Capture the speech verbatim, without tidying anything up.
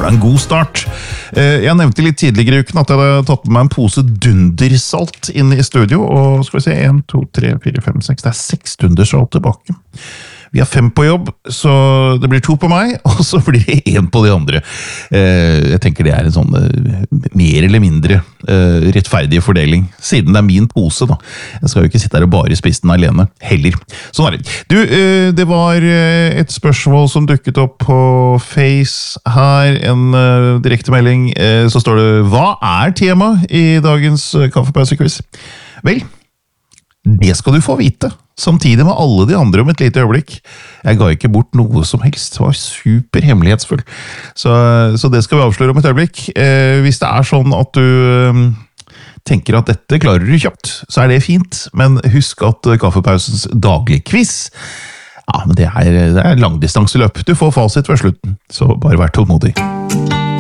var det en god start. Jeg nevnte litt tidligere i uken at jeg hadde tatt med meg en pose dundersalt inn i studio, og skal vi se, en, to, tre, fire, fem, seks, det er seks dundersalt tilbake. Vi har fem på jobb, så det blir to på meg, og så blir det en på de andre. Jeg tenker det er en sånn mer eller mindre rettferdig fordeling, siden det er min pose da. Jeg skal jo ikke sitte her og bare spise den alene, heller. Sånn er det. Du, det var et spørsmål som dukket opp på Face her, en direkte melding, så står det, hva er tema i dagens kaffepausequiz? Vel, det skal du få vite, samtidig med alle de andre om et lite øyeblikk. Jeg ga ikke bort noe som helst, det var super hemmelighetsfull. Så, så det skal vi avsløre om et øyeblikk. Eh, hvis det er sånn at du eh, tenker at dette klarer du kjapt, så er det fint. Men husk at kaffepausens daglige quiz, ja, men det er, det er langdistanseløp. Du får fasit ved slutten, så bare vær tålmodig.